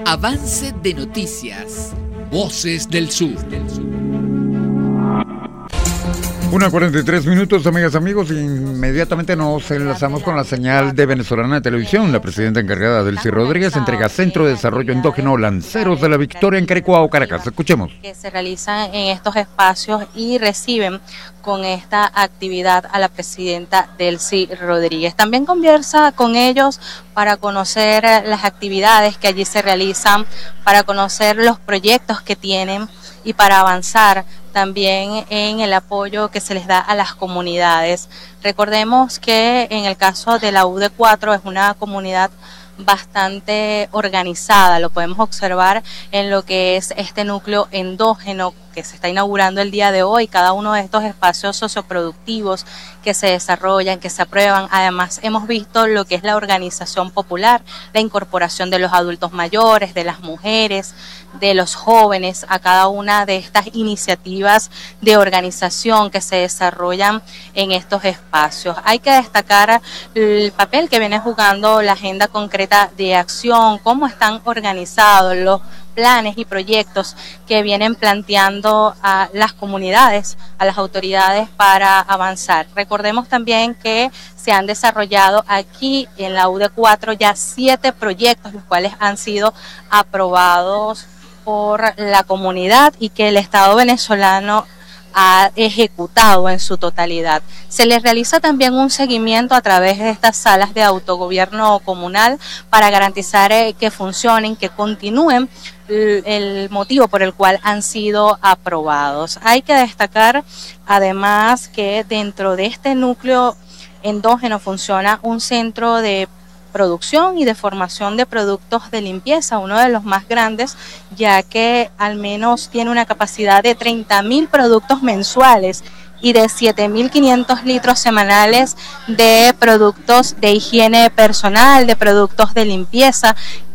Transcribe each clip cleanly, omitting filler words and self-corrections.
Avance de noticias. Voces del Sur. 1:43, amigas, amigos. Inmediatamente nos enlazamos con la señal de Venezolana de Televisión. La presidenta encargada, Delcy Rodríguez, entrega Centro de Desarrollo Endógeno Lanceros de la Victoria en Caricuao, Caracas. Escuchemos. Que se realizan en estos espacios y reciben con esta actividad a la presidenta Delcy Rodríguez. También conversa con ellos para conocer las actividades que allí se realizan, para conocer los proyectos que tienen y para avanzar también en el apoyo que se les da a las comunidades. Recordemos que en el caso de la UD4 es una comunidad bastante organizada, lo podemos observar en lo que es este núcleo endógeno que se está inaugurando el día de hoy, cada uno de estos espacios socioproductivos que se desarrollan, que se aprueban. Además hemos visto lo que es la organización popular, la incorporación de los adultos mayores, de las mujeres, de los jóvenes a cada una de estas iniciativas de organización que se desarrollan en estos espacios. Hay que destacar el papel que viene jugando la agenda concreta de acción, cómo están organizados los planes y proyectos que vienen planteando a las comunidades, a las autoridades para avanzar. Recordemos también que se han desarrollado aquí en la UD4 ya 7 proyectos, los cuales han sido aprobados por la comunidad y que el Estado venezolano ha ejecutado en su totalidad. Se les realiza también un seguimiento a través de estas salas de autogobierno comunal para garantizar que funcionen, que continúen el motivo por el cual han sido aprobados. Hay que destacar además que dentro de este núcleo endógeno funciona un centro de producción y de formación de productos de limpieza, uno de los más grandes, ya que al menos tiene una capacidad de 30.000 productos mensuales y de 7.500 litros semanales de productos de higiene personal, de productos de limpieza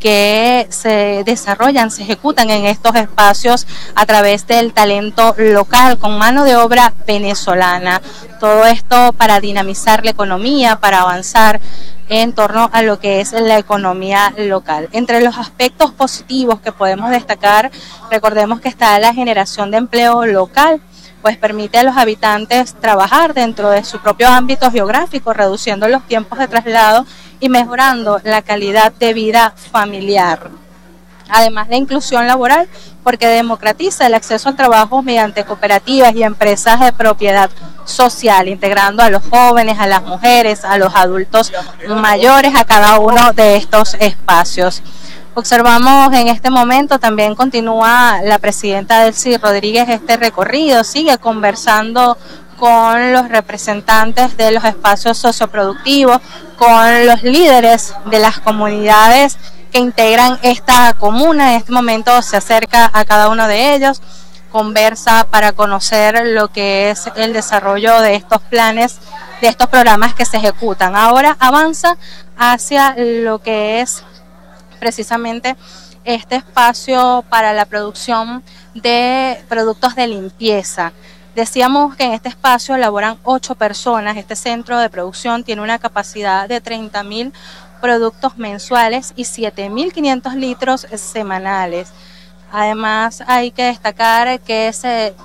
que se desarrollan, se ejecutan en estos espacios a través del talento local con mano de obra venezolana. Todo esto para dinamizar la economía, para avanzar en torno a lo que es la economía local. Entre los aspectos positivos que podemos destacar, recordemos que está la generación de empleo local, pues permite a los habitantes trabajar dentro de su propio ámbito geográfico, reduciendo los tiempos de traslado y mejorando la calidad de vida familiar. Además, la inclusión laboral, porque democratiza el acceso al trabajo mediante cooperativas y empresas de propiedad social, integrando a los jóvenes, a las mujeres, a los adultos mayores, a cada uno de estos espacios. Observamos en este momento, también continúa la presidenta Delcy Rodríguez este recorrido, sigue conversando con los representantes de los espacios socioproductivos, con los líderes de las comunidades que integran esta comuna. En este momento se acerca a cada uno de ellos, conversa para conocer lo que es el desarrollo de estos planes, de estos programas que se ejecutan. Ahora avanza hacia lo que es precisamente este espacio para la producción de productos de limpieza. Decíamos que en este espacio laboran 8 personas. Este centro de producción tiene una capacidad de 30.000 productos mensuales y 7.500 litros semanales. Además, hay que destacar que se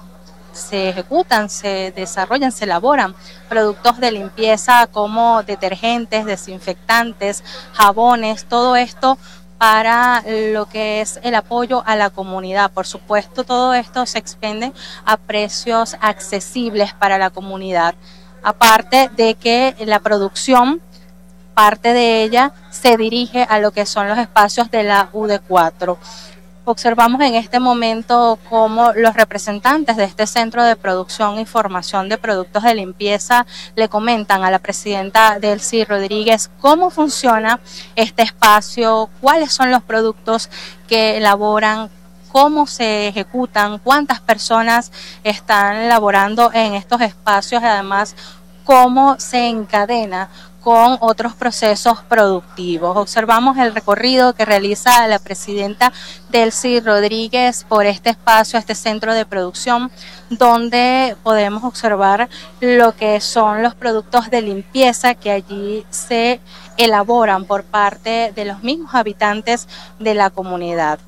ejecutan, se desarrollan, se elaboran productos de limpieza como detergentes, desinfectantes, jabones, todo esto para lo que es el apoyo a la comunidad. Por supuesto, todo esto se expende a precios accesibles para la comunidad. Aparte de que la producción, parte de ella se dirige a lo que son los espacios de la UD4. Observamos en este momento cómo los representantes de este centro de producción y formación de productos de limpieza le comentan a la presidenta Delcy Rodríguez cómo funciona este espacio, cuáles son los productos que elaboran, cómo se ejecutan, cuántas personas están laborando en estos espacios y además cómo se encadena con otros procesos productivos. Observamos el recorrido que realiza la presidenta Delcy Rodríguez por este espacio, este centro de producción, donde podemos observar lo que son los productos de limpieza que allí se elaboran por parte de los mismos habitantes de la comunidad.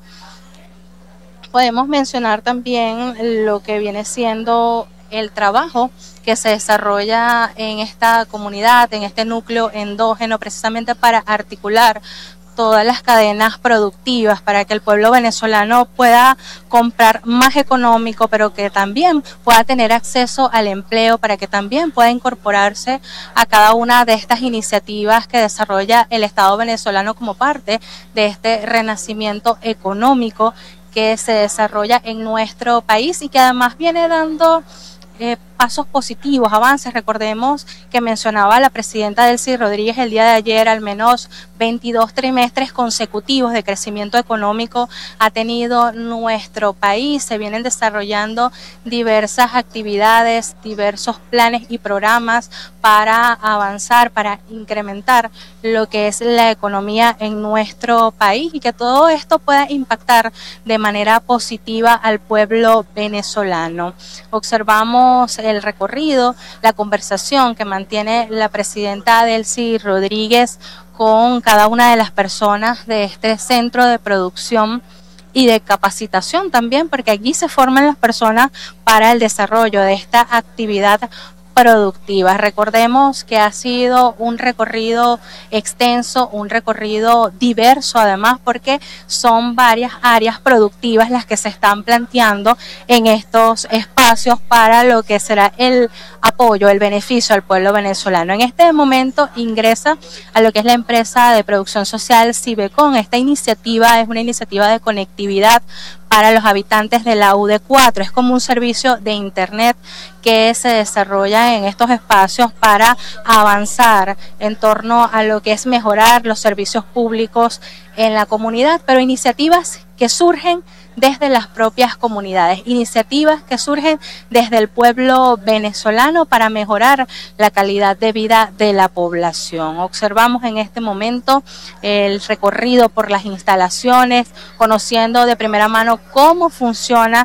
Podemos mencionar también lo que viene siendo el trabajo que se desarrolla en esta comunidad, en este núcleo endógeno, precisamente para articular todas las cadenas productivas para que el pueblo venezolano pueda comprar más económico, pero que también pueda tener acceso al empleo, para que también pueda incorporarse a cada una de estas iniciativas que desarrolla el Estado venezolano como parte de este renacimiento económico que se desarrolla en nuestro país y que además viene dando pasos positivos, avances. Recordemos que mencionaba la presidenta Delcy Rodríguez el día de ayer, al menos 22 trimestres consecutivos de crecimiento económico ha tenido nuestro país. Se vienen desarrollando diversas actividades, diversos planes y programas para avanzar, para incrementar lo que es la economía en nuestro país y que todo esto pueda impactar de manera positiva al pueblo venezolano. Observamos el recorrido, la conversación que mantiene la presidenta Delcy Rodríguez con cada una de las personas de este centro de producción y de capacitación también, porque allí se forman las personas para el desarrollo de esta actividad productivas. Recordemos que ha sido un recorrido extenso, un recorrido diverso además, porque son varias áreas productivas las que se están planteando en estos espacios para lo que será el apoyo, el beneficio al pueblo venezolano. En este momento ingresa a lo que es la empresa de producción social Cibecon. Esta iniciativa es una iniciativa de conectividad para los habitantes de la UD4. Es como un servicio de internet que se desarrolla en estos espacios para avanzar en torno a lo que es mejorar los servicios públicos en la comunidad, pero iniciativas que surgen desde las propias comunidades, iniciativas que surgen desde el pueblo venezolano para mejorar la calidad de vida de la población. Observamos en este momento el recorrido por las instalaciones, conociendo de primera mano cómo funciona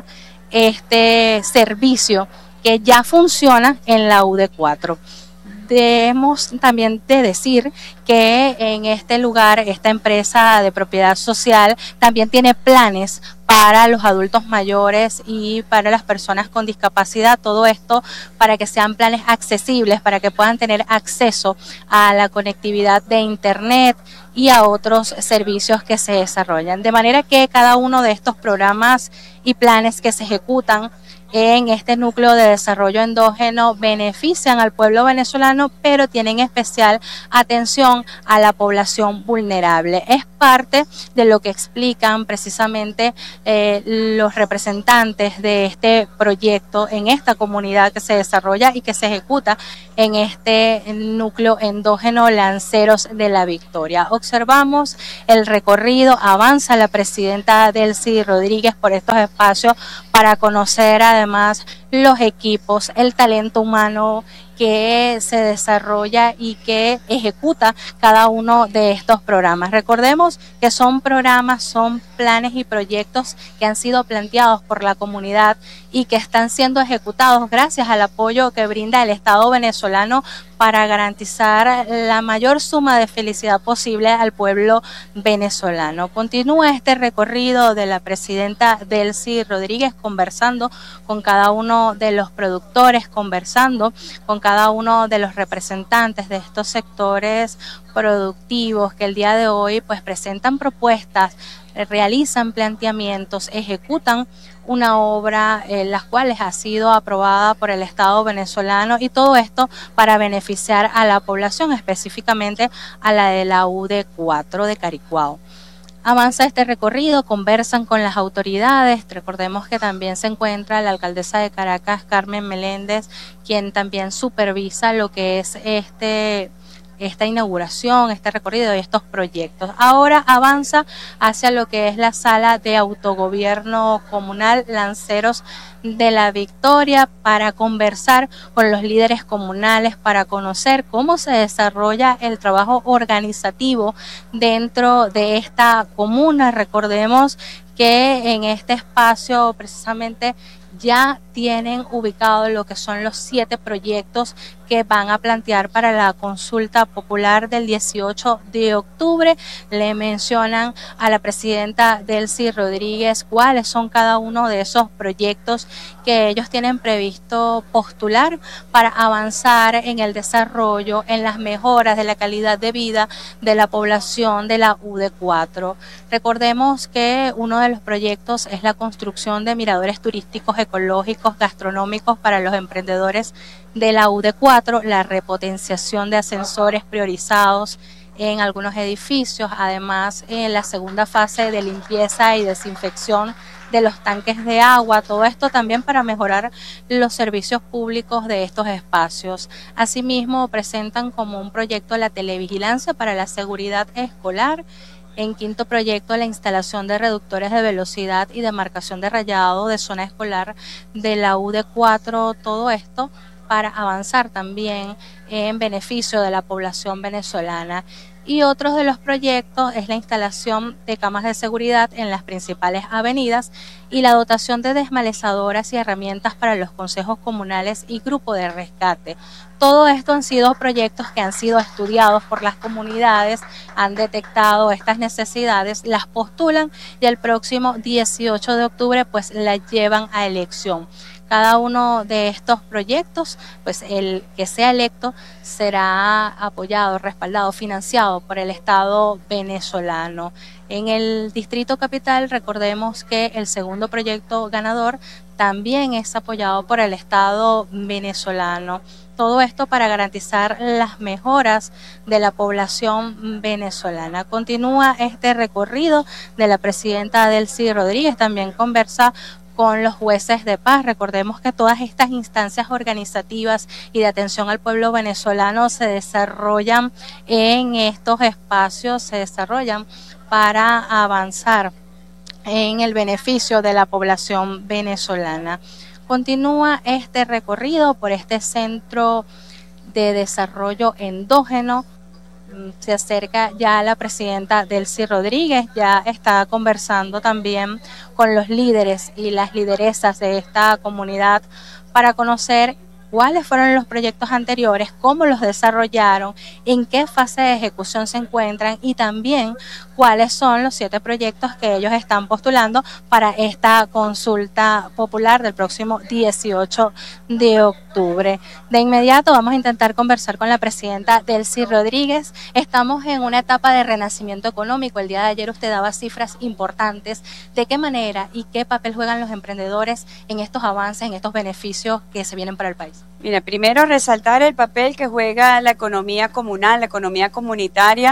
este servicio que ya funciona en la UD4. Debemos también de decir que en este lugar, esta empresa de propiedad social también tiene planes para los adultos mayores y para las personas con discapacidad. Todo esto para que sean planes accesibles, para que puedan tener acceso a la conectividad de internet y a otros servicios que se desarrollan. De manera que cada uno de estos programas y planes que se ejecutan en este núcleo de desarrollo endógeno benefician al pueblo venezolano, pero tienen especial atención a la población vulnerable. Es parte de lo que explican precisamente los representantes de este proyecto en esta comunidad que se desarrolla y que se ejecuta en este núcleo endógeno Lanceros de la Victoria. Observamos el recorrido, avanza la presidenta Delcy Rodríguez por estos espacios para conocer además los equipos, el talento humano que se desarrolla y que ejecuta cada uno de estos programas. Recordemos que son programas, son planes y proyectos que han sido planteados por la comunidad y que están siendo ejecutados gracias al apoyo que brinda el Estado venezolano para garantizar la mayor suma de felicidad posible al pueblo venezolano. Continúa este recorrido de la presidenta Delcy Rodríguez conversando con cada uno de los productores, conversando con cada uno de los representantes de estos sectores productivos que el día de hoy pues presentan propuestas, realizan planteamientos, ejecutan una obra las cuales ha sido aprobada por el Estado venezolano, y todo esto para beneficiar a la población, específicamente a la de la UD4 de Caricuao. Avanza este recorrido, conversan con las autoridades. Recordemos que también se encuentra la alcaldesa de Caracas, Carmen Meléndez, quien también supervisa lo que es este esta inauguración, este recorrido y estos proyectos. Ahora avanza hacia lo que es la sala de autogobierno comunal Lanceros de la Victoria para conversar con los líderes comunales, para conocer cómo se desarrolla el trabajo organizativo dentro de esta comuna. Recordemos que en este espacio precisamente ya tienen ubicado lo que son los 7 proyectos que van a plantear para la consulta popular del 18 de octubre. Le mencionan a la presidenta Delcy Rodríguez cuáles son cada uno de esos proyectos que ellos tienen previsto postular para avanzar en el desarrollo, en las mejoras de la calidad de vida de la población de la UD4. Recordemos que uno de los proyectos es la construcción de miradores turísticos ecológicos gastronómicos para los emprendedores de la UD4, la repotenciación de ascensores priorizados en algunos edificios, además en la segunda fase de limpieza y desinfección de los tanques de agua, todo esto también para mejorar los servicios públicos de estos espacios. Asimismo, presentan como un proyecto la televigilancia para la seguridad escolar. En quinto proyecto, la instalación de reductores de velocidad y de marcación de rayado de zona escolar de la UD4, todo esto para avanzar también en beneficio de la población venezolana. Y otros de los proyectos es la instalación de camas de seguridad en las principales avenidas y la dotación de desmalezadoras y herramientas para los consejos comunales y grupo de rescate. Todo esto han sido proyectos que han sido estudiados por las comunidades, han detectado estas necesidades, las postulan y el próximo 18 de octubre pues las llevan a elección. Cada uno de estos proyectos, pues el que sea electo será apoyado, respaldado, financiado por el Estado venezolano. En el Distrito Capital, recordemos que el segundo proyecto ganador también es apoyado por el Estado venezolano. Todo esto para garantizar las mejoras de la población venezolana. Continúa este recorrido de la presidenta Delcy Rodríguez, también conversa con los jueces de paz. Recordemos que todas estas instancias organizativas y de atención al pueblo venezolano se desarrollan en estos espacios, se desarrollan para avanzar en el beneficio de la población venezolana. Continúa este recorrido por este centro de desarrollo endógeno. Se acerca ya la presidenta Delcy Rodríguez, ya está conversando también con los líderes y las lideresas de esta comunidad para conocer cuáles fueron los proyectos anteriores, cómo los desarrollaron, en qué fase de ejecución se encuentran y también cuáles son los 7 proyectos que ellos están postulando para esta consulta popular del próximo 18 de octubre. De inmediato vamos a intentar conversar con la presidenta Delcy Rodríguez. Estamos en una etapa de renacimiento económico. El día de ayer usted daba cifras importantes de qué manera y qué papel juegan los emprendedores en estos avances, en estos beneficios que se vienen para el país. Mira, primero resaltar el papel que juega la economía comunal, la economía comunitaria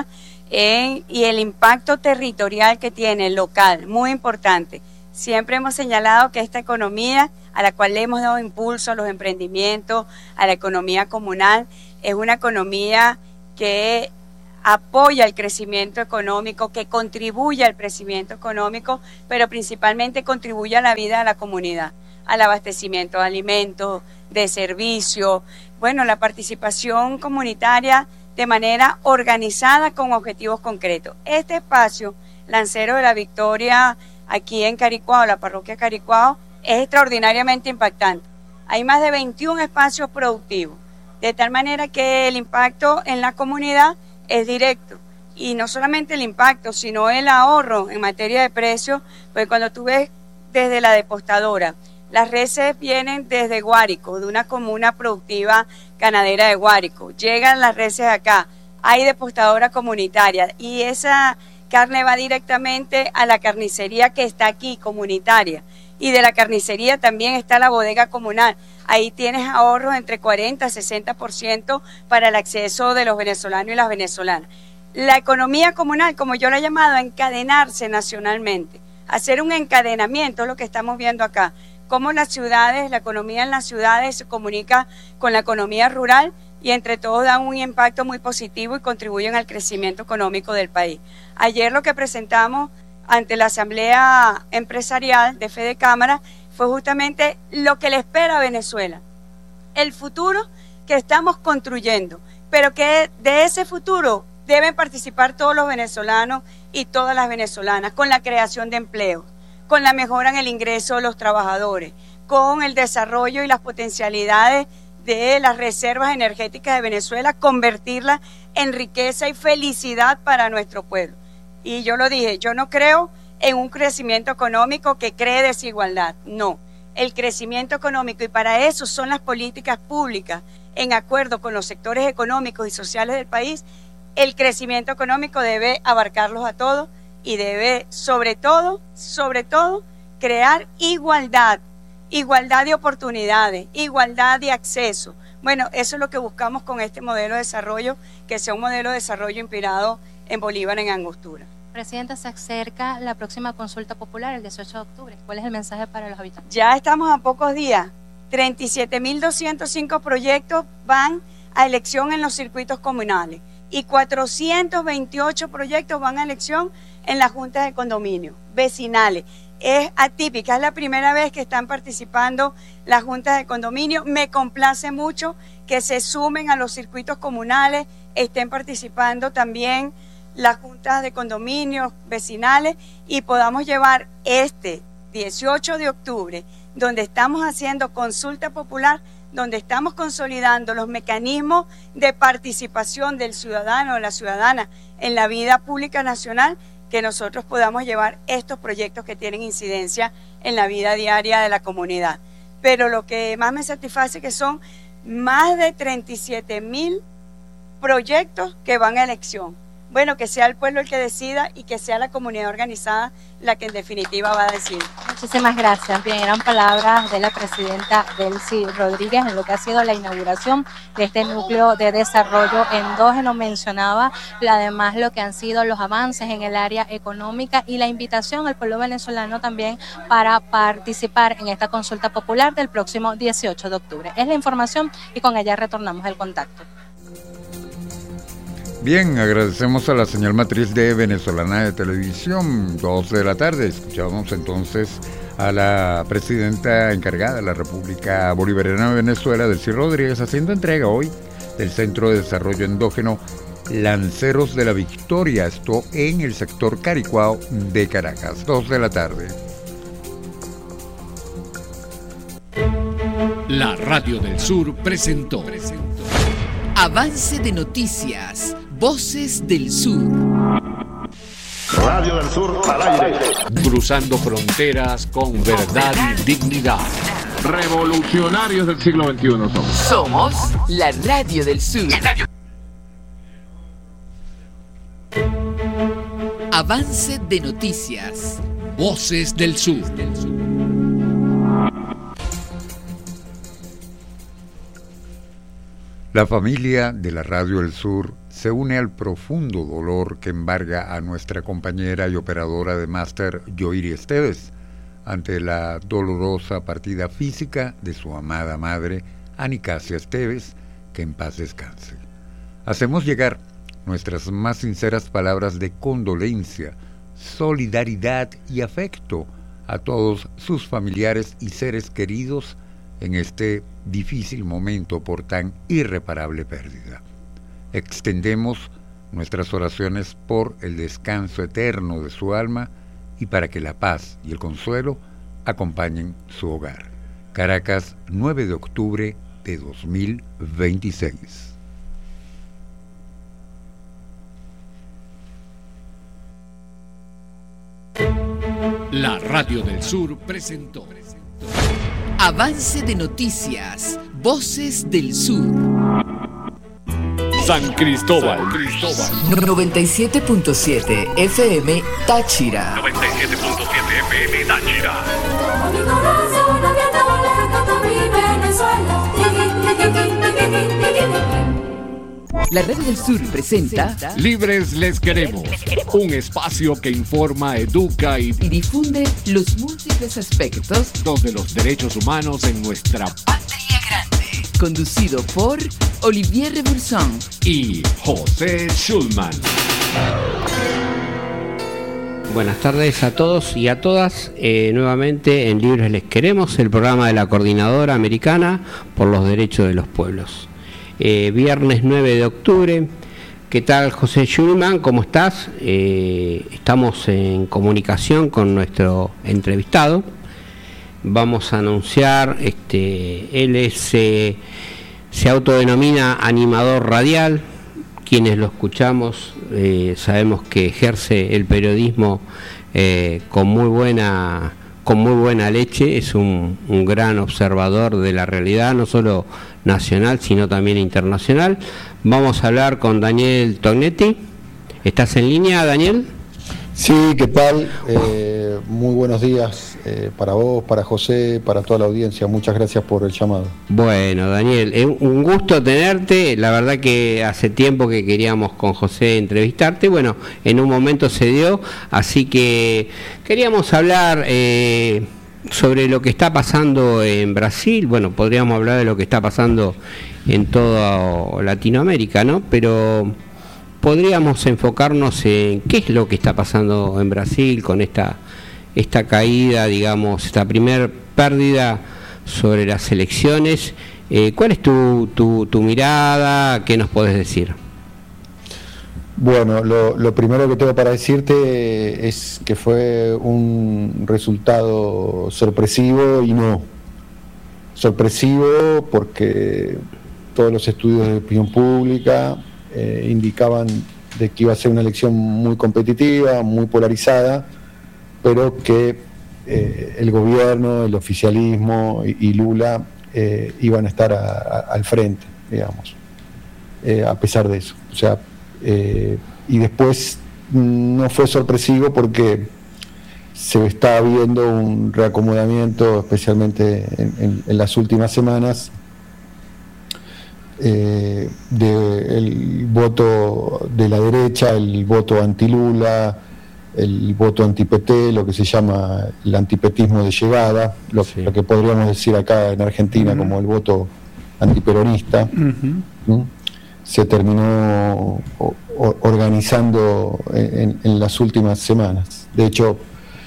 y el impacto territorial que tiene, local, muy importante. Siempre hemos señalado que esta economía a la cual le hemos dado impulso a los emprendimientos, a la economía comunal, es una economía que apoya el crecimiento económico, que contribuye al crecimiento económico, pero principalmente contribuye a la vida de la comunidad, al abastecimiento de alimentos, de servicios, bueno, la participación comunitaria de manera organizada con objetivos concretos. Este espacio, Lanceros de la Victoria, aquí en Caricuao, la parroquia Caricuao, es extraordinariamente impactante. Hay más de 21 espacios productivos, de tal manera que el impacto en la comunidad es directo. Y no solamente el impacto, sino el ahorro en materia de precios, pues cuando tú ves desde la depostadora, las reses vienen desde Guárico, de una comuna productiva ganadera de Guárico. Llegan las reses acá, hay depostadora comunitaria y esa carne va directamente a la carnicería que está aquí, comunitaria. Y de la carnicería también está la bodega comunal. Ahí tienes ahorros entre 40 y 60% para el acceso de los venezolanos y las venezolanas. La economía comunal, como yo la he llamado, encadenarse nacionalmente, hacer un encadenamiento, es lo que estamos viendo acá. Cómo las ciudades, la economía en las ciudades se comunica con la economía rural y entre todos dan un impacto muy positivo y contribuyen al crecimiento económico del país. Ayer lo que presentamos ante la Asamblea Empresarial de Fede Cámara fue justamente lo que le espera a Venezuela, el futuro que estamos construyendo, pero que de ese futuro deben participar todos los venezolanos y todas las venezolanas, con la creación de empleo, con la mejora en el ingreso de los trabajadores, con el desarrollo y las potencialidades de las reservas energéticas de Venezuela, convertirlas en riqueza y felicidad para nuestro pueblo. Y yo lo dije, yo no creo en un crecimiento económico que cree desigualdad, no. El crecimiento económico, y para eso son las políticas públicas, en acuerdo con los sectores económicos y sociales del país. El crecimiento económico debe abarcarlos a todos y debe, sobre todo, crear igualdad de oportunidades, igualdad de acceso. Bueno, eso es lo que buscamos con este modelo de desarrollo, que sea un modelo de desarrollo inspirado en Bolívar, en Angostura. Presidenta, se acerca la próxima consulta popular el 18 de octubre. ¿Cuál es el mensaje para los habitantes? Ya estamos a pocos días. 37.205 proyectos van a elección en los circuitos comunales y 428 proyectos van a elección en las juntas de condominio vecinales. Es atípica, es la primera vez que están participando las juntas de condominio. Me complace mucho que se sumen a los circuitos comunales, estén participando también las juntas de condominios vecinales y podamos llevar este 18 de octubre, donde estamos haciendo consulta popular, donde estamos consolidando los mecanismos de participación del ciudadano o la ciudadana en la vida pública nacional, que nosotros podamos llevar estos proyectos que tienen incidencia en la vida diaria de la comunidad. Pero lo que más me satisface que son más de 37.000 proyectos que van a elección. Bueno, que sea el pueblo el que decida y que sea la comunidad organizada la que en definitiva va a decidir. Muchísimas gracias. Bien, eran palabras de la presidenta Delcy Rodríguez en lo que ha sido la inauguración de este núcleo de desarrollo endógeno. Mencionaba además lo que han sido los avances en el área económica y la invitación al pueblo venezolano también para participar en esta consulta popular del próximo 18 de octubre. Es la información y con ella retornamos el contacto. Bien, agradecemos a la señal matriz de Venezolana de Televisión, 2 de la tarde. Escuchamos entonces a la presidenta encargada de la República Bolivariana de Venezuela, Delcy Rodríguez, haciendo entrega hoy del Centro de Desarrollo Endógeno Lanceros de la Victoria, esto en el sector Caricuao de Caracas, 2 de la tarde. La Radio del Sur presentó Avance de Noticias, Voces del Sur. Radio del Sur al aire. Cruzando fronteras con verdad y dignidad. Revolucionarios del siglo XXI somos. Somos la Radio del Sur. Avance de Noticias, Voces del Sur. La familia de la Radio del Sur se une al profundo dolor que embarga a nuestra compañera y operadora de máster Yoiri Esteves ante la dolorosa partida física de su amada madre Anicasia Esteves, que en paz descanse. Hacemos llegar nuestras más sinceras palabras de condolencia, solidaridad y afecto a todos sus familiares y seres queridos en este difícil momento por tan irreparable pérdida. Extendemos nuestras oraciones por el descanso eterno de su alma y para que la paz y el consuelo acompañen su hogar. Caracas, 9 de octubre de 2026. La Radio del Sur presentó Avance de Noticias, Voces del Sur. San Cristóbal. 97.7 FM Táchira. 97.7 FM Táchira. La Radio del Sur presenta Libres les queremos. Un espacio que informa, educa y difunde los múltiples aspectos de los derechos humanos en nuestra patria grande. conducido por Olivier Rebulson y José Schulman. Buenas tardes a todos y a todas. Nuevamente en Libres Les Queremos, el programa de la Coordinadora Americana por los Derechos de los Pueblos. Viernes 9 de octubre. ¿Qué tal, José Schulman? ¿Cómo estás? Estamos en comunicación con nuestro entrevistado. Vamos a anunciar, él se autodenomina animador radial. Quienes lo escuchamos sabemos que ejerce el periodismo con muy buena leche. Es un gran observador de la realidad, no solo nacional sino también internacional. Vamos a hablar con Daniel Tognetti. ¿Estás en línea, Daniel? Sí, ¿qué tal? Muy buenos días para vos, para José, para toda la audiencia. Muchas gracias por el llamado. Bueno, Daniel, es un gusto tenerte. La verdad que hace tiempo que queríamos con José entrevistarte. Bueno, en un momento se dio, así que queríamos hablar sobre lo que está pasando en Brasil. Bueno, podríamos hablar de lo que está pasando en toda Latinoamérica, ¿no? Pero podríamos enfocarnos en qué es lo que está pasando en Brasil con esta caída, digamos, esta primer pérdida sobre las elecciones. ¿Cuál es tu mirada? ¿Qué nos podés decir? Bueno, lo primero que tengo para decirte es que fue un resultado sorpresivo y no. Sorpresivo porque todos los estudios de opinión pública indicaban de que iba a ser una elección muy competitiva, muy polarizada, pero que el gobierno, el oficialismo y Lula iban a estar al frente, digamos, a pesar de eso. O sea, y después no fue sorpresivo porque se está viendo un reacomodamiento, especialmente en las últimas semanas, del voto de la derecha, el voto anti-Lula, el voto anti-PT, lo que se llama el antipetismo de llegada, lo que podríamos decir acá en Argentina como el voto antiperonista, se terminó organizando en las últimas semanas. De hecho,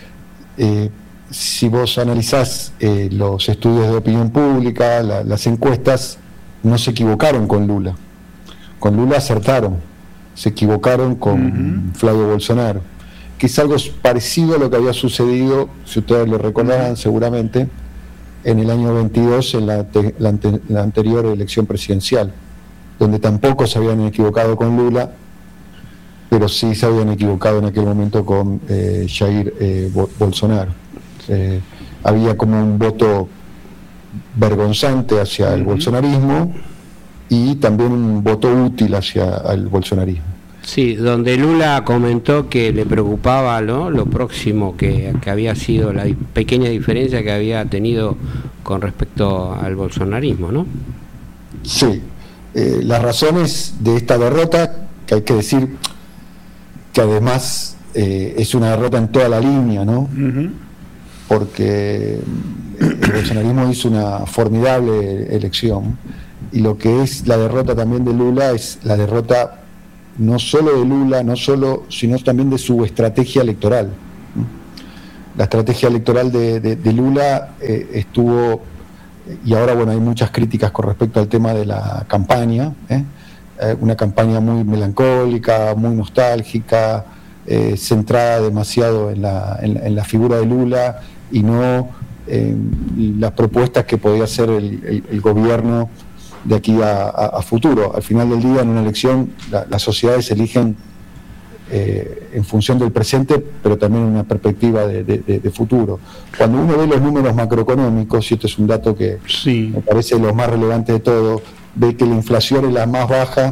si vos analizás los estudios de opinión pública, las encuestas, no se equivocaron con Lula. Con Lula acertaron, se equivocaron con Flavio Bolsonaro, que es algo parecido a lo que había sucedido, si ustedes lo recordarán seguramente, en el año 22, en la anterior elección presidencial, donde tampoco se habían equivocado con Lula, pero sí se habían equivocado en aquel momento con Jair Bolsonaro. Había como un voto vergonzante hacia el bolsonarismo y también un voto útil hacia el bolsonarismo. Sí, donde Lula comentó que le preocupaba, ¿no?, lo próximo que había sido la pequeña diferencia que había tenido con respecto al bolsonarismo, ¿no? Sí, las razones de esta derrota, que hay que decir que además es una derrota en toda la línea, ¿no? Porque el bolsonarismo hizo una formidable elección y lo que es la derrota también de Lula es la derrota no solo de Lula, sino también de su estrategia electoral. La estrategia electoral de Lula estuvo, y ahora bueno, hay muchas críticas con respecto al tema de la campaña, una campaña muy melancólica, muy nostálgica, centrada demasiado en la figura de Lula y no las propuestas que podía hacer el gobierno de aquí a futuro. Al final del día, en una elección, las sociedades eligen en función del presente, pero también en una perspectiva de futuro. Cuando uno ve los números macroeconómicos, y esto es un dato que me parece lo más relevante de todo, ve que la inflación es la más baja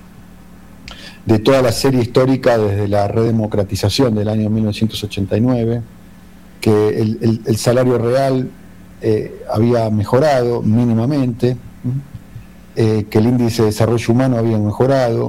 de toda la serie histórica desde la redemocratización del año 1989, que el salario real había mejorado mínimamente, que el índice de desarrollo humano había mejorado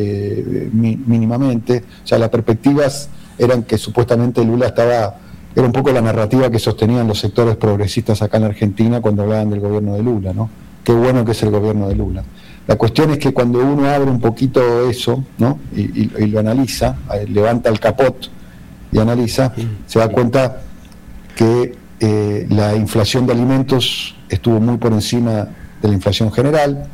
mínimamente. O sea, las perspectivas eran que supuestamente Lula era un poco la narrativa que sostenían los sectores progresistas acá en Argentina cuando hablaban del gobierno de Lula, ¿no? qué bueno que es el gobierno de Lula. La cuestión es que cuando uno abre un poquito eso, ¿no? y lo analiza, levanta el capot y analiza, se da cuenta que la inflación de alimentos estuvo muy por encima de la inflación general,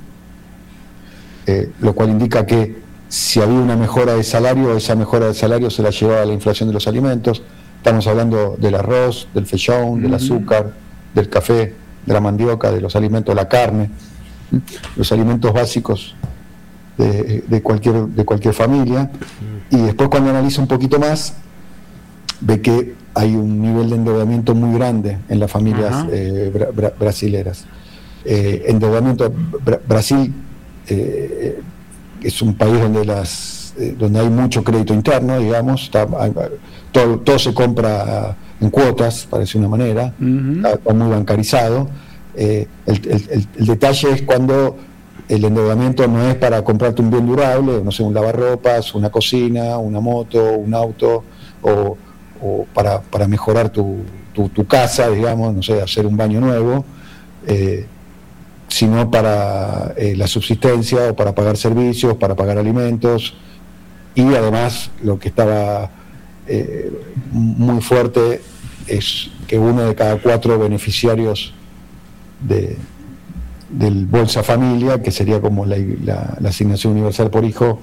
lo cual indica que si había una mejora de salario, esa mejora de salario se la llevaba a la inflación de los alimentos. Estamos hablando del arroz, del fechón, del azúcar, del café, de la mandioca, de los alimentos, la carne, los alimentos básicos de cualquier familia. Y después, cuando analiza un poquito más, ve que hay un nivel de endeudamiento muy grande en las familias brasileras. Endeudamiento, Brasil es un país donde hay mucho crédito interno, digamos, todo se compra en cuotas, para decir una manera, está muy bancarizado. El detalle es cuando el endeudamiento no es para comprarte un bien durable, no sé, un lavarropas, una cocina, una moto, un auto, o para mejorar tu casa, digamos, no sé, hacer un baño nuevo, sino para la subsistencia o para pagar servicios, para pagar alimentos. Y además lo que estaba muy fuerte es que 1 de cada 4 beneficiarios del Bolsa Familia, que sería como la asignación universal por hijo,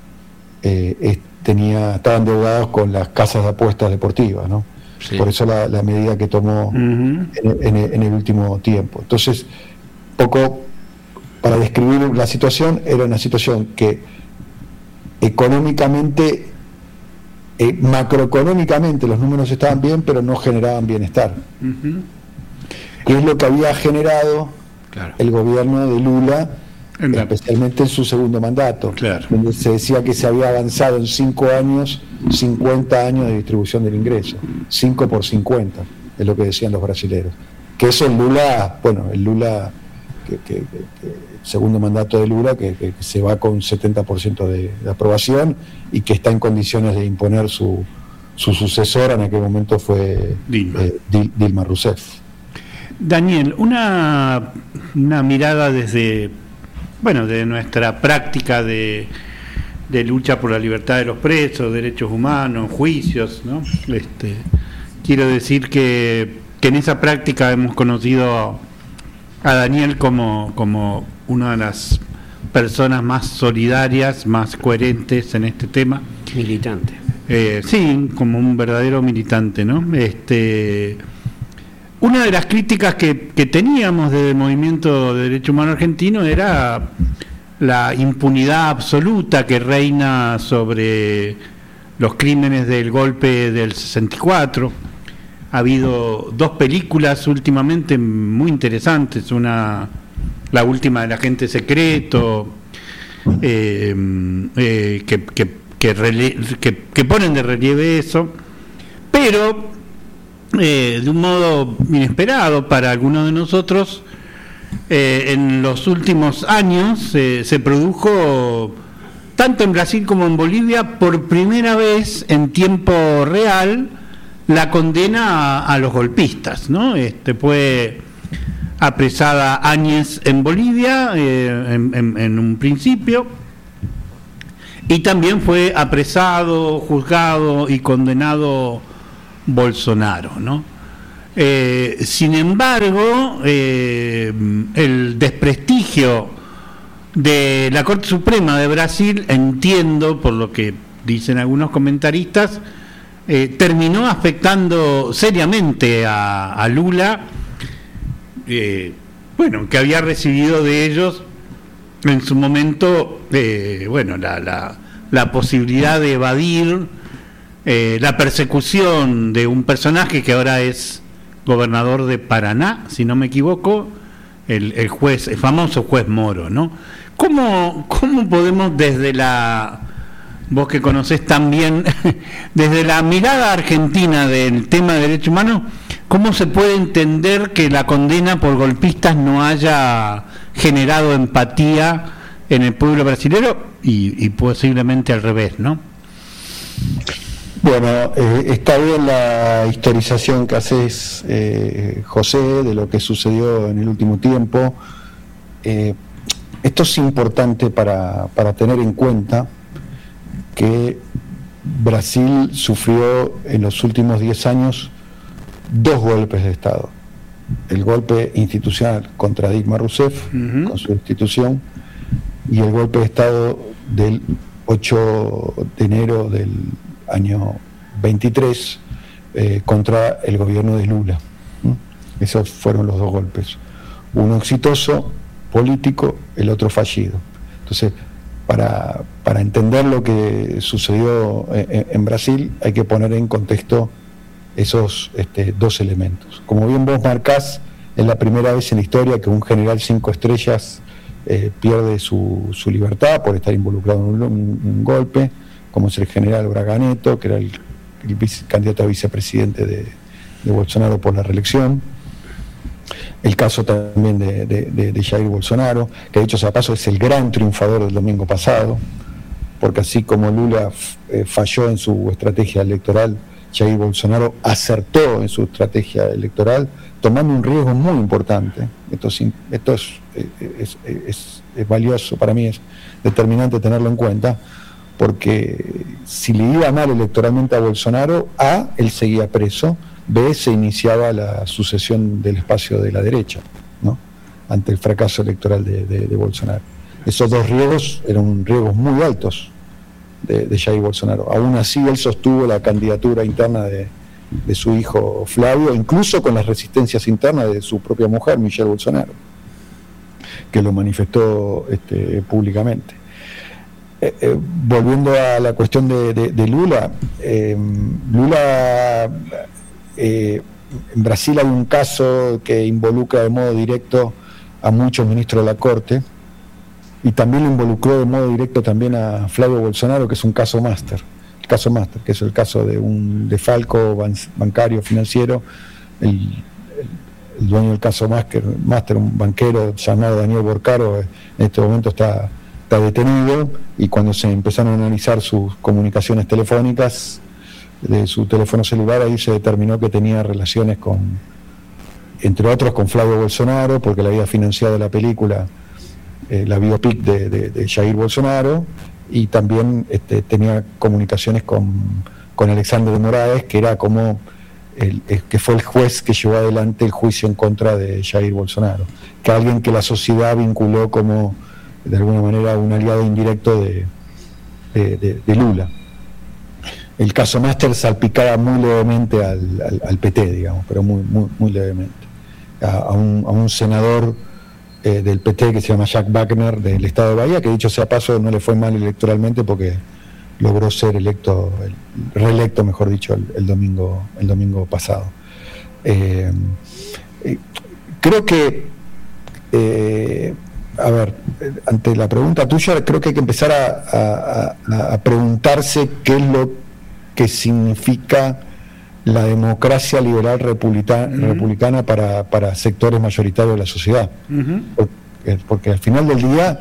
estaban endeudados con las casas de apuestas deportivas, ¿no? Sí. Por eso la medida que tomó en el último tiempo. Entonces, poco para describir la situación, era una situación que económicamente, macroeconómicamente los números estaban bien, pero no generaban bienestar. Y es lo que había generado el gobierno de Lula, especialmente en su segundo mandato, donde se decía que se había avanzado en 5 años, 50 años de distribución del ingreso, 5 por 50, es lo que decían los brasileños. Que eso el Lula, que segundo mandato de Lula, que se va con 70% de aprobación y que está en condiciones de imponer su sucesora, en aquel momento fue Dilma Rousseff. Daniel, una mirada desde, de nuestra práctica de lucha por la libertad de los presos, derechos humanos, juicios, ¿no? Quiero decir que en esa práctica hemos conocido a Daniel como una de las personas más solidarias, más coherentes en este tema. Militante. Sí, como un verdadero militante, ¿no? Una de las críticas que teníamos del movimiento de derechos humanos argentino era la impunidad absoluta que reina sobre los crímenes del golpe del 64. Ha habido 2 películas últimamente muy interesantes, la última del agente secreto, que ponen de relieve eso, pero de un modo inesperado para algunos de nosotros, en los últimos años se produjo, tanto en Brasil como en Bolivia, por primera vez en tiempo real, la condena a los golpistas, ¿no? Fue apresada Áñez en Bolivia en un principio, y también fue apresado, juzgado y condenado Bolsonaro, ¿no? Sin embargo, el desprestigio de la Corte Suprema de Brasil, entiendo por lo que dicen algunos comentaristas, terminó afectando seriamente a Lula, que había recibido de ellos en su momento la posibilidad de evadir la persecución de un personaje que ahora es gobernador de Paraná, si no me equivoco, el famoso juez Moro, ¿no? ¿Cómo podemos vos que conocés tan bien, desde la mirada argentina del tema de derechos humanos, cómo se puede entender que la condena por golpistas no haya generado empatía en el pueblo brasileño y posiblemente al revés, ¿no? Bueno, está bien la historización que haces, José, de lo que sucedió en el último tiempo. esto es importante para tener en cuenta que Brasil sufrió en los últimos 10 años 2 golpes de Estado. El golpe institucional contra Dilma Rousseff, con su destitución, y el golpe de Estado del 8 de enero del año 23 contra el gobierno de Lula. Esos fueron los 2 golpes. Uno exitoso, político, el otro fallido. Entonces, para entender lo que sucedió en Brasil, hay que poner en contexto esos 2 elementos. Como bien vos marcás, es la primera vez en la historia que un general 5 estrellas pierde su libertad por estar involucrado en un golpe, como es el general Braga Neto, que era el candidato a vicepresidente de Bolsonaro por la reelección. El caso también de Jair Bolsonaro, que de hecho sea paso es el gran triunfador del domingo pasado, porque así como Lula falló en su estrategia electoral, Jair Bolsonaro acertó en su estrategia electoral, tomando un riesgo muy importante. Esto es valioso, para mí es determinante tenerlo en cuenta, porque si le iba mal electoralmente a Bolsonaro, A, él seguía preso, B, se iniciaba la sucesión del espacio de la derecha, ¿no?, ante el fracaso electoral de Bolsonaro. Esos 2 riesgos eran riesgos muy altos de Jair Bolsonaro. Aún así, él sostuvo la candidatura interna de su hijo Flavio, incluso con las resistencias internas de su propia mujer, Michelle Bolsonaro, que lo manifestó públicamente. Volviendo a la cuestión de Lula, en Brasil hay un caso que involucra de modo directo a muchos ministros de la Corte, y también lo involucró de modo directo también a Flavio Bolsonaro, que es un caso máster, que es el caso de un defalco bancario financiero. El dueño del caso máster, un banquero llamado Daniel Borcaro, en este momento está detenido, y cuando se empezaron a analizar sus comunicaciones telefónicas de su teléfono celular, ahí se determinó que tenía relaciones entre otros con Flavio Bolsonaro, porque le había financiado la película, la biopic de Jair Bolsonaro, y también tenía comunicaciones con Alexandre de Moraes, que era como que fue el juez que llevó adelante el juicio en contra de Jair Bolsonaro, que alguien que la sociedad vinculó como de alguna manera un aliado indirecto de Lula. El caso máster salpicaba muy levemente al PT, digamos, pero muy levemente, a un senador del PT que se llama Jack Wagner, del estado de Bahía, que dicho sea paso no le fue mal electoralmente porque logró ser reelecto, mejor dicho, el domingo pasado. Creo que ante la pregunta tuya, creo que hay que empezar a preguntarse qué es lo que significa la democracia liberal republicana para sectores mayoritarios de la sociedad. Porque al final del día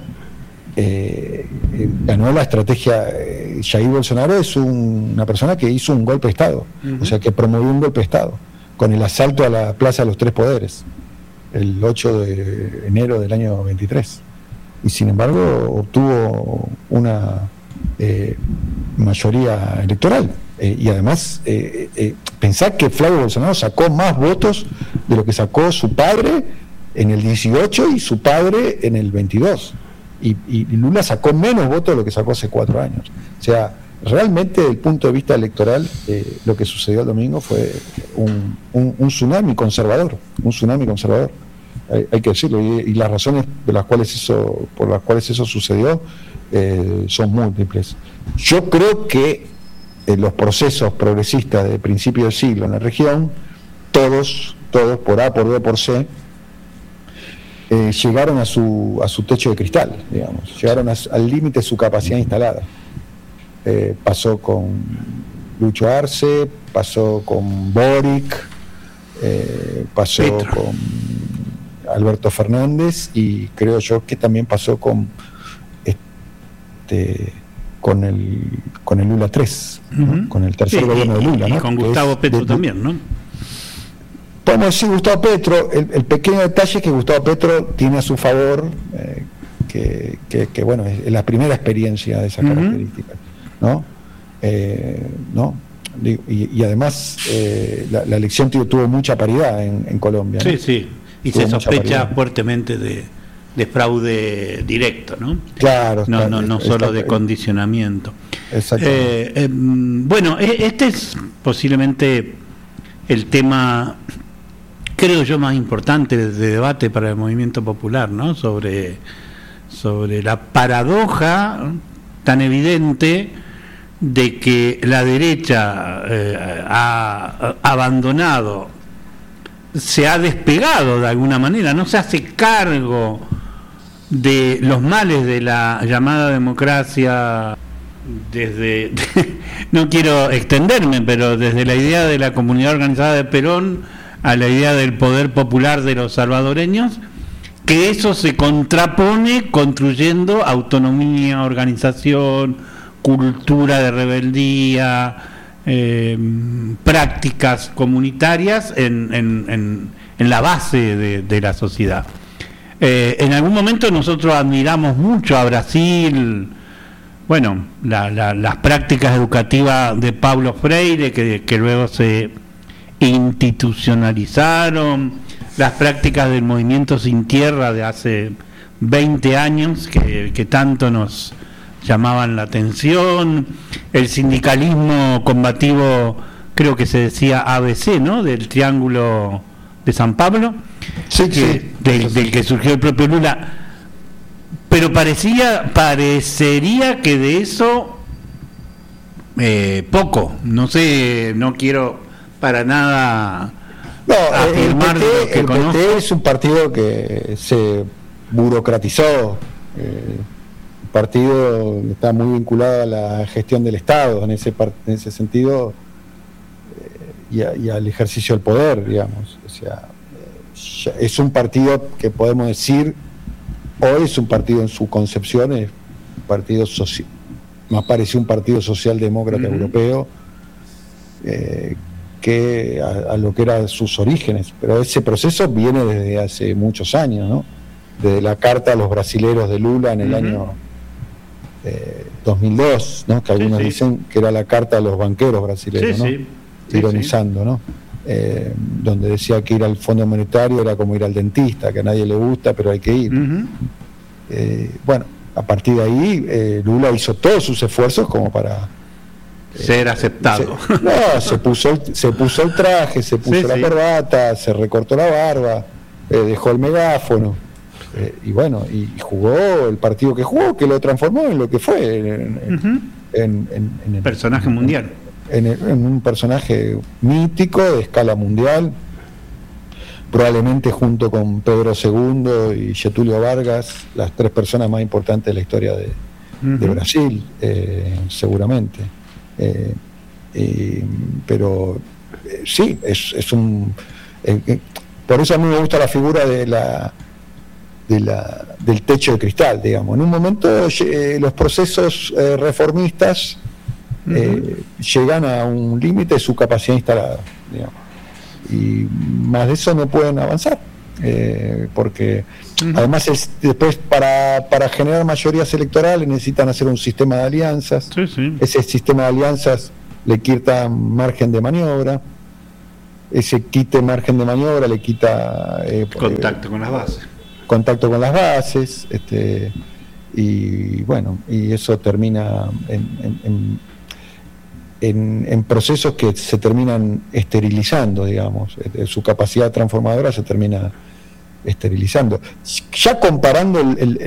ganó la estrategia. Jair Bolsonaro es una persona que hizo un golpe de Estado, o sea, que promovió un golpe de Estado con el asalto a la Plaza de los Tres Poderes el 8 de enero del año 23, y sin embargo obtuvo una mayoría electoral, y además pensar que Flavio Bolsonaro sacó más votos de lo que sacó su padre en el 18 y su padre en el 22, y Lula sacó menos votos de lo que sacó hace 4 años. O sea, realmente desde el punto de vista electoral, lo que sucedió el domingo fue un tsunami conservador, hay que decirlo, y las razones por las cuales eso sucedió son múltiples. Yo creo que los procesos progresistas de principio del siglo en la región, todos por A, por B, por C, llegaron a su techo de cristal, digamos, llegaron al límite de su capacidad instalada. Pasó con Lucho Arce, pasó con Boric, pasó Petro, con Alberto Fernández, y creo yo que también pasó con el Lula 3, ¿no? Con el tercer gobierno de Lula, y ¿no? con Gustavo Petro también, ¿no? podemos decir Gustavo Petro, el pequeño detalle es que Gustavo Petro tiene a su favor que bueno, es la primera experiencia de esas características, ¿no? ¿No? Y además la elección tuvo mucha paridad en Colombia, ¿no? Sí, y se sospecha fuertemente de fraude directo, ¿no? Claro. No solo de condicionamiento. Exactamente. Bueno, este es posiblemente el tema, creo yo, más importante de debate para el movimiento popular, ¿no? Sobre la paradoja tan evidente de que la derecha ha abandonado, se ha despegado de alguna manera, no se hace cargo de los males de la llamada democracia desde, no quiero extenderme, pero desde la idea de la comunidad organizada de Perón a la idea del poder popular de los salvadoreños, que eso se contrapone construyendo autonomía, organización, cultura de rebeldía, prácticas comunitarias en la base de la sociedad. En algún momento nosotros admiramos mucho a Brasil, bueno, las prácticas educativas de Paulo Freire, que luego se institucionalizaron, las prácticas del movimiento Sin Tierra de hace 20 años que tanto nos llamaban la atención, el sindicalismo combativo, creo que se decía ABC, ¿no? Del Triángulo de San Pablo, del que surgió el propio Lula, pero parecería que de eso poco, no sé, no quiero para nada afirmar lo que el conozco. PT es un partido que se burocratizó, partido está muy vinculado a la gestión del Estado en ese sentido, y al ejercicio del poder, digamos. O sea, es un partido que podemos decir hoy es un partido en su concepción, es un partido más parecido a un partido socialdemócrata europeo que a lo que eran sus orígenes, pero ese proceso viene desde hace muchos años, ¿no? Desde la carta a los brasileros de Lula en el año 2002, ¿no? Que algunos dicen que era la carta a los banqueros brasileños, ¿no? Ironizando, ¿no? Donde decía que ir al Fondo Monetario era como ir al dentista, que a nadie le gusta, pero hay que ir. Bueno, a partir de ahí Lula hizo todos sus esfuerzos como para ser aceptado. Se puso el traje, se puso la corbata, se recortó la barba, dejó el megáfono. Y bueno, y jugó el partido que jugó, que lo transformó en lo que fue, en personaje mundial, en un personaje mítico de escala mundial, probablemente junto con Pedro II y Getúlio Vargas, las tres personas más importantes de la historia de Brasil, seguramente. Pero sí, es un por eso a mí me gusta la figura del techo de cristal, digamos. En un momento los procesos reformistas llegan a un límite de su capacidad instalada, digamos, y más de eso no pueden avanzar, porque además después para generar mayorías electorales necesitan hacer un sistema de alianzas. Ese sistema de alianzas le quita margen de maniobra, ese quite margen de maniobra le quita contacto con las bases, y bueno, y eso termina en procesos que se terminan esterilizando, digamos. Su capacidad transformadora se termina esterilizando. Ya comparando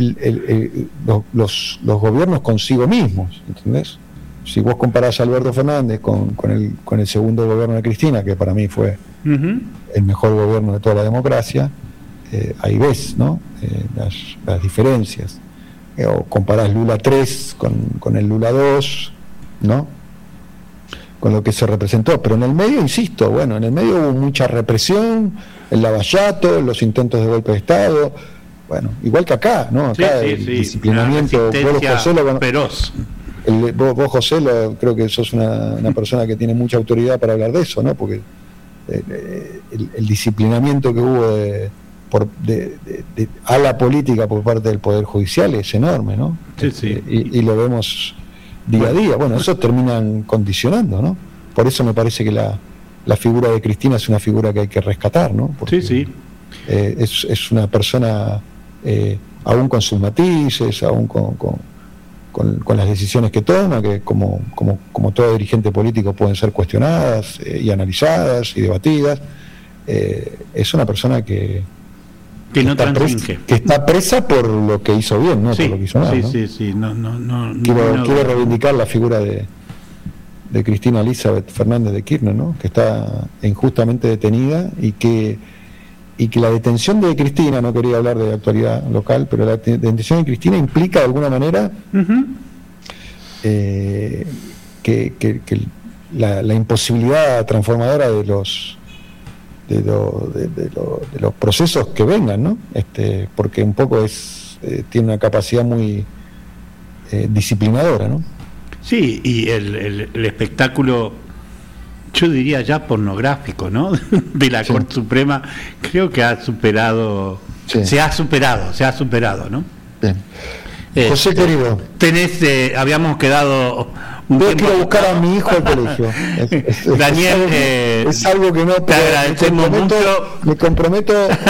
los gobiernos consigo mismos, ¿entendés? Si vos comparás a Alberto Fernández con el segundo gobierno de Cristina, que para mí fue el mejor gobierno de toda la democracia, ahí ves, ¿no? Las diferencias. O comparás Lula 3 con el Lula 2, ¿no? Con lo que se representó, pero en el medio, insisto, bueno, en el medio hubo mucha represión, el lavallato, los intentos de golpe de Estado, bueno, igual que acá, ¿no? Acá el disciplinamiento, vos José, creo que sos una persona que tiene mucha autoridad para hablar de eso, ¿no? Porque el disciplinamiento que hubo a la política por parte del Poder Judicial es enorme, ¿no? Sí, sí. Y lo vemos día a día. Bueno, eso terminan condicionando, ¿no? Por eso me parece que la figura de Cristina es una figura que hay que rescatar, ¿no? Porque, sí. Es una persona, aún con sus matices, aún con las decisiones que toma, que como todo dirigente político pueden ser cuestionadas y analizadas y debatidas, es una persona que no transinge, que está presa por lo que hizo bien, no por lo que hizo mal, ¿no? Sí. No, quiero reivindicar la figura de Cristina Elizabeth Fernández de Kirchner, ¿no? Que está injustamente detenida y que la detención de Cristina, no quería hablar de actualidad local, pero la detención de Cristina implica de alguna manera que la imposibilidad transformadora de los procesos que vengan, ¿no? Porque un poco tiene una capacidad muy disciplinadora, ¿no? Sí, y el espectáculo, yo diría ya pornográfico, ¿no? De la Corte Suprema, creo que ha superado, se ha superado, ¿no? Bien. José querido, habíamos quedado quiero buscar a mi hijo al colegio. Daniel, es algo que no te agradecemos mucho. Me comprometo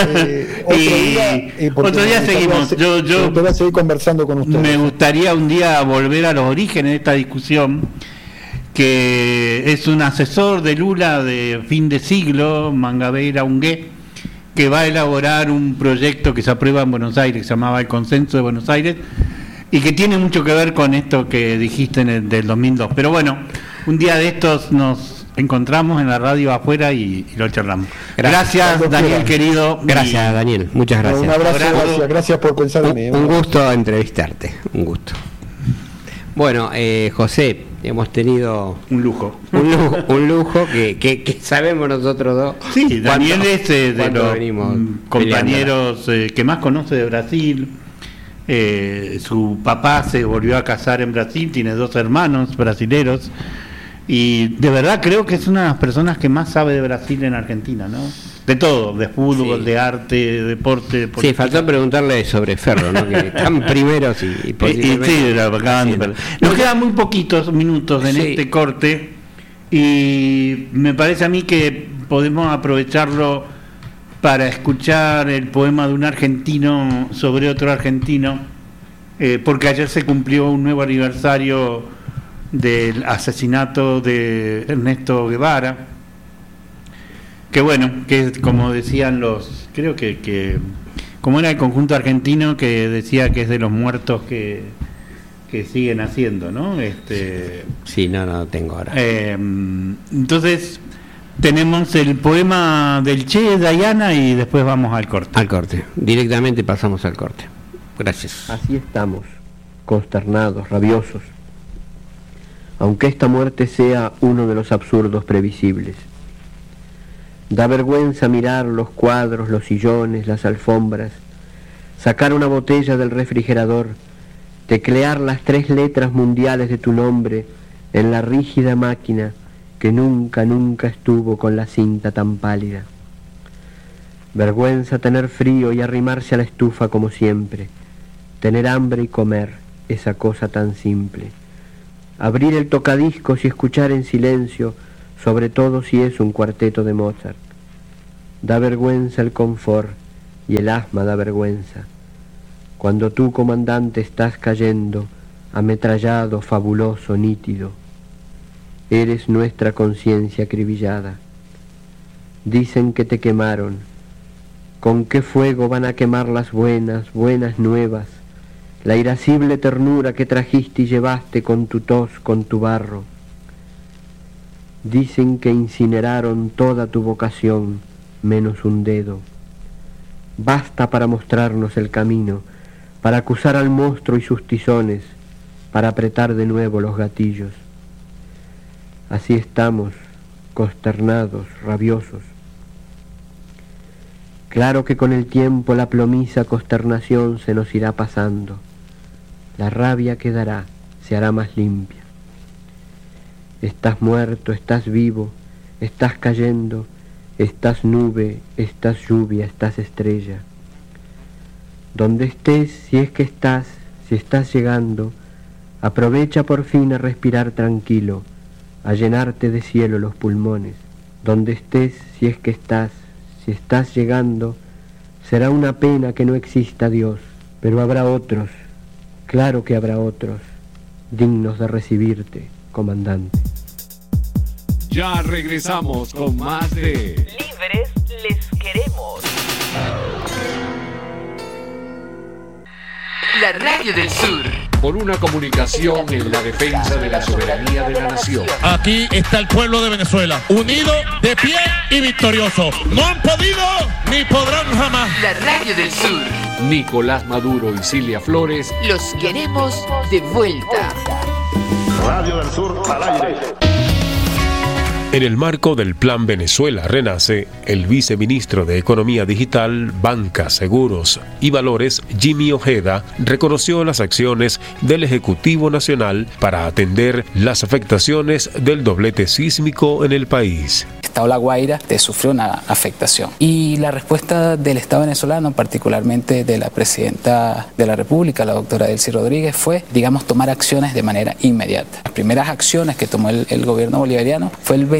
otro día seguimos. Yo voy a seguir conversando con ustedes. Me gustaría un día volver a los orígenes de esta discusión, que es un asesor de Lula de fin de siglo, Mangabeira Ungué, que va a elaborar un proyecto que se aprueba en Buenos Aires, que se llamaba el Consenso de Buenos Aires, y que tiene mucho que ver con esto que dijiste del 2002. Pero bueno, un día de estos nos encontramos en la radio afuera y lo charlamos. Gracias Daniel, querido. Gracias, Daniel. Muchas gracias. Un abrazo, gracias por pensar en mí. Un gusto entrevistarte, un gusto. Bueno, José, hemos tenido un lujo que sabemos nosotros dos. Sí, Daniel es de los compañeros que más conoce de Brasil. Su papá se volvió a casar en Brasil, tiene 2 hermanos brasileros, y de verdad creo que es una de las personas que más sabe de Brasil en Argentina, ¿no? De todo, de fútbol, de arte, de deporte. Sí, faltó preguntarle sobre Ferro, ¿no? Que están primeros y nos quedan muy poquitos minutos en este corte, y me parece a mí que podemos aprovecharlo para escuchar el poema de un argentino sobre otro argentino, porque ayer se cumplió un nuevo aniversario del asesinato de Ernesto Guevara, que bueno, que como decían creo que como era el conjunto argentino que decía que es de los muertos que siguen haciendo, ¿no? Sí, no tengo ahora. Entonces tenemos el poema del Che, Dayana, y después vamos al corte. Al corte, directamente pasamos al corte. Gracias. Así estamos, consternados, rabiosos, aunque esta muerte sea uno de los absurdos previsibles. Da vergüenza mirar los cuadros, los sillones, las alfombras, sacar una botella del refrigerador, teclear las 3 letras mundiales de tu nombre en la rígida máquina que nunca estuvo con la cinta tan pálida. Vergüenza tener frío y arrimarse a la estufa como siempre, tener hambre y comer, esa cosa tan simple. Abrir el tocadiscos y escuchar en silencio, sobre todo si es un cuarteto de Mozart. Da vergüenza el confort y el asma da vergüenza. Cuando tú, comandante, estás cayendo, ametrallado, fabuloso, nítido. Eres nuestra conciencia acribillada. Dicen que te quemaron. ¿Con qué fuego van a quemar las buenas nuevas? La irascible ternura que trajiste y llevaste con tu tos, con tu barro. Dicen que incineraron toda tu vocación, menos un dedo. Basta para mostrarnos el camino, para acusar al monstruo y sus tizones, para apretar de nuevo los gatillos. Así estamos, consternados, rabiosos. Claro que con el tiempo la plomiza consternación se nos irá pasando. La rabia quedará, se hará más limpia. Estás muerto, estás vivo, estás cayendo, estás nube, estás lluvia, estás estrella. Donde estés, si es que estás, si estás llegando, aprovecha por fin a respirar tranquilo, a llenarte de cielo los pulmones. Donde estés, si es que estás, si estás llegando, será una pena que no exista Dios, pero habrá otros, claro que habrá otros, dignos de recibirte, comandante. Ya regresamos con más de Libres les queremos. La Radio del Sur. Por una comunicación en la defensa de la soberanía de la nación. Aquí está el pueblo de Venezuela, unido, de pie y victorioso. No han podido ni podrán jamás. La Radio del Sur. Nicolás Maduro y Cilia Flores. Los queremos de vuelta. Radio del Sur al aire. En el marco del Plan Venezuela Renace, el viceministro de Economía Digital, Banca, Seguros y Valores, Jimmy Ojeda, reconoció las acciones del Ejecutivo Nacional para atender las afectaciones del doblete sísmico en el país. Estado La Guaira sufrió una afectación. Y la respuesta del Estado venezolano, particularmente de la presidenta de la República, la doctora Delcy Rodríguez, fue, tomar acciones de manera inmediata. Las primeras acciones que tomó el gobierno bolivariano fue el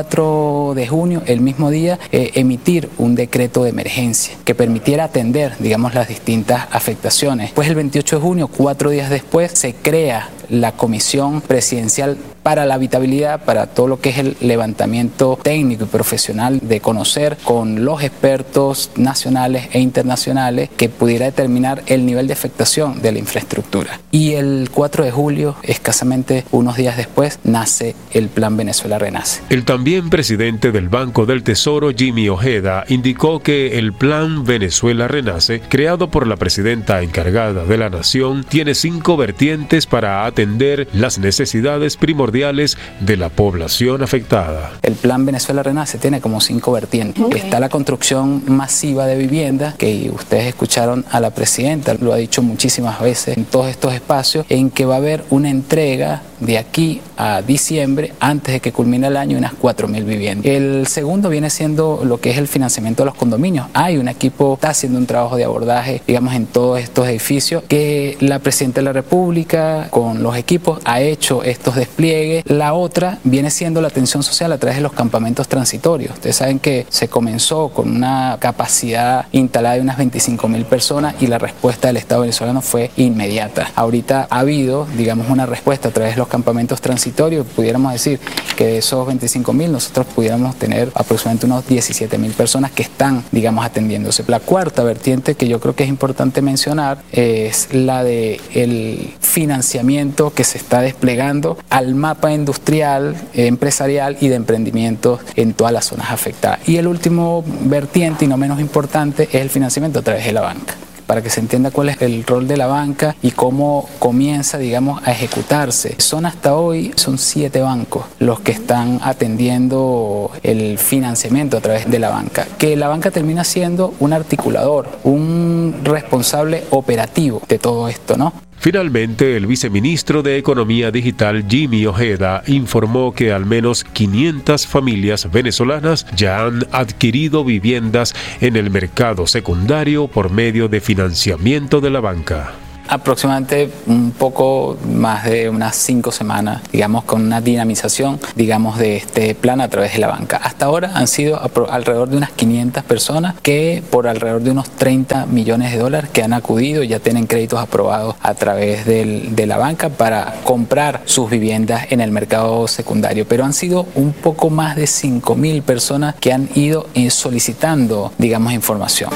24 de junio, el mismo día, emitir un decreto de emergencia que permitiera atender, las distintas afectaciones. Pues el 28 de junio, 4 días después, se crea la Comisión Presidencial para la Habitabilidad, para todo lo que es el levantamiento técnico y profesional de conocer con los expertos nacionales e internacionales que pudiera determinar el nivel de afectación de la infraestructura. Y el 4 de julio, escasamente unos días después, nace el Plan Venezuela Renace. El también presidente del Banco del Tesoro, Jimmy Ojeda, indicó que el Plan Venezuela Renace, creado por la presidenta encargada de la nación, tiene 5 vertientes para atender las necesidades primordiales de la población afectada. El Plan Venezuela Renace tiene como 5 vertientes. Está la construcción masiva de viviendas, que ustedes escucharon a la presidenta, lo ha dicho muchísimas veces en todos estos espacios, en que va a haber una entrega de aquí a diciembre, antes de que culmine el año, unas 4.000 viviendas. El segundo viene siendo lo que es el financiamiento de los condominios. Hay un equipo, está haciendo un trabajo de abordaje, en todos estos edificios, que la presidenta de la República, con los equipos, ha hecho estos despliegues. La otra viene siendo la atención social a través de los campamentos transitorios. Ustedes saben que se comenzó con una capacidad instalada de unas 25.000 personas y la respuesta del Estado venezolano fue inmediata. Ahorita ha habido, una respuesta a través de los campamentos transitorios. Pudiéramos decir que de esos 25.000 nosotros pudiéramos tener aproximadamente unos 17.000 personas que están, atendiéndose. La cuarta vertiente que yo creo que es importante mencionar es la de el financiamiento que se está desplegando al mapa industrial, empresarial y de emprendimientos en todas las zonas afectadas. Y el último vertiente, y no menos importante, es el financiamiento a través de la banca, para que se entienda cuál es el rol de la banca y cómo comienza, a ejecutarse. Hasta hoy son 7 bancos los que están atendiendo el financiamiento a través de la banca, que la banca termina siendo un articulador, un responsable operativo de todo esto, ¿no? Finalmente, el viceministro de Economía Digital, Jimmy Ojeda, informó que al menos 500 familias venezolanas ya han adquirido viviendas en el mercado secundario por medio de financiamiento de la banca. Aproximadamente un poco más de unas 5 semanas, con una dinamización, de este plan a través de la banca. Hasta ahora han sido alrededor de unas 500 personas que por alrededor de unos 30 millones de dólares que han acudido, ya tienen créditos aprobados a través de la banca para comprar sus viviendas en el mercado secundario. Pero han sido un poco más de 5.000 personas que han ido solicitando, información.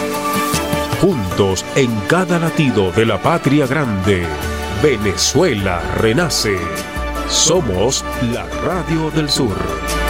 Juntos en cada latido de la patria grande, Venezuela renace. Somos la Radio del Sur.